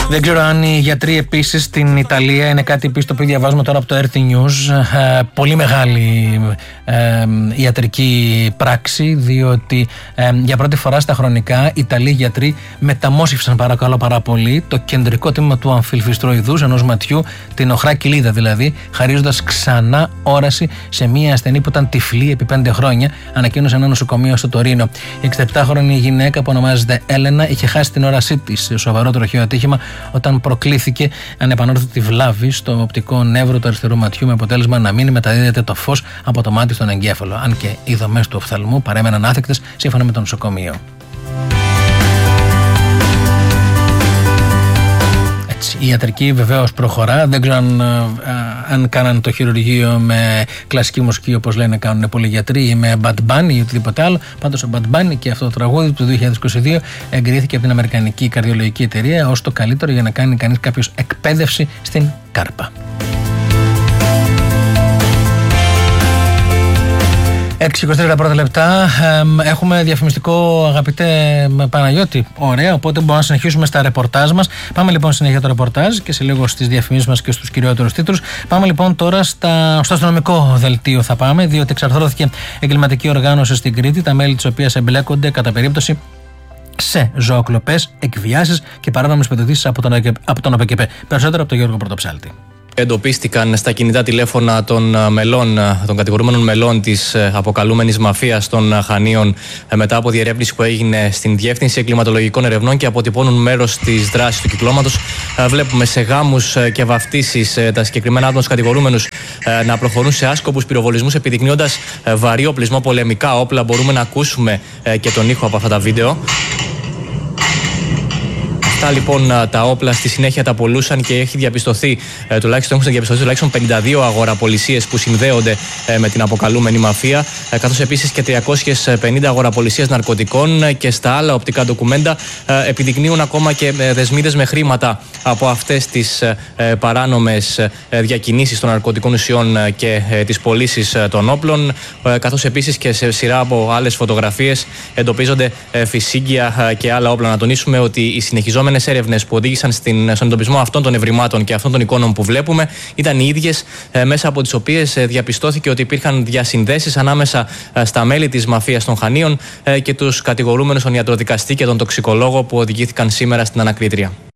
Δεν ξέρω αν οι γιατροί επίσης στην Ιταλία είναι κάτι επίσης το οποίο διαβάζουμε τώρα από το RT News. Πολύ μεγάλη ιατρική πράξη, διότι για πρώτη φορά στα χρονικά οι Ιταλοί γιατροί μεταμόσχευσαν πάρα πολύ το κεντρικό τμήμα του αμφιλφιστρού ειδούς, ενός ματιού, την οχρά κοιλίδα δηλαδή, χαρίζοντας ξανά όραση σε μια ασθενή που ήταν τυφλή επί 5 χρόνια, ανακοίνωσε ένα νοσοκομείο στο Τωρίνο. Η 67χρονη γυναίκα που ονομάζεται Έλενα είχε χάσει την όρασή της σε σοβαρό τροχαίο ατύχημα όταν προκλήθηκε ανεπανόρθωτη βλάβη στο οπτικό νεύρο του αριστερού ματιού, με αποτέλεσμα να μην μεταδίδεται το φως από το μάτι στον εγκέφαλο. Αν και οι δομές του οφθαλμού παρέμεναν άθικτες σύμφωνα με το νοσοκομείο. Η ιατρική βεβαίως προχωρά. Δεν ξέρω αν κάναν το χειρουργείο με κλασική μουσική όπως λένε κάνουν πολλοί γιατροί, ή με Bad Bunny ή οτιδήποτε άλλο. Πάντως ο Bad Bunny και αυτό το τραγούδι του 2022 εγκρίθηκε από την Αμερικανική Καρδιολογική Εταιρεία ως το καλύτερο για να κάνει κανείς κάποιος εκπαίδευση στην κάρπα. 6:23 πρώτα λεπτά. Έχουμε διαφημιστικό, αγαπητέ Παναγιώτη. Ωραία, οπότε μπορούμε να συνεχίσουμε στα ρεπορτάζ μας. Πάμε λοιπόν συνέχεια το ρεπορτάζ και σε λίγο στις διαφημίσεις μας και στους κυριότερους τίτλους. Πάμε λοιπόν τώρα στο αστυνομικό δελτίο θα πάμε, διότι εξαρθρώθηκε εγκληματική οργάνωση στην Κρήτη, τα μέλη της οποίας εμπλέκονται κατά περίπτωση σε ζωοκλοπές, εκβιάσεις και παράνομες πετοτήσεις από τον ΟΠΕΚΕΠΕ. Περισσότερο από τον Γιώργο Πρωτοψάλτη. Εντοπίστηκαν στα κινητά τηλέφωνα των κατηγορούμενων μελών της αποκαλούμενης μαφίας των Χανίων μετά από διερεύνηση που έγινε στην Διεύθυνση Εγκληματολογικών Ερευνών και αποτυπώνουν μέρος της δράσης του κυκλώματος. Βλέπουμε σε γάμους και βαφτίσεις τα συγκεκριμένα άτομα τους κατηγορούμενους να προχωρούν σε άσκοπους πυροβολισμούς επιδεικνύοντας βαρύ οπλισμό, πολεμικά όπλα. Μπορούμε να ακούσουμε και τον ήχο από αυτά τα βίντεο. Αυτά λοιπόν τα όπλα στη συνέχεια τα πωλούσαν και έχουν διαπιστωθεί τουλάχιστον 52 αγοραπολισίες που συνδέονται με την αποκαλούμενη μαφία, καθώς επίσης και 350 αγοραπολισίες ναρκωτικών, και στα άλλα οπτικά ντοκουμέντα επιδεικνύουν ακόμα και δεσμίδες με χρήματα από αυτές τις παράνομες διακινήσεις των ναρκωτικών ουσιών και τις πωλήσεις των όπλων, καθώς επίσης και σε σειρά από άλλες φωτογραφίες εντοπίζονται φυσίγγια και άλλα όπλα. Να τονίσουμε ότι οι συνεχιζόμενες έρευνες που οδήγησαν στον εντοπισμό αυτών των ευρημάτων και αυτών των εικόνων που βλέπουμε ήταν οι ίδιες, μέσα από τις οποίες διαπιστώθηκε ότι υπήρχαν διασυνδέσεις ανάμεσα στα μέλη της μαφίας των Χανίων και τους κατηγορούμενους, τον ιατροδικαστή και τον τοξικολόγο που οδηγήθηκαν σήμερα στην ανακρίτρια.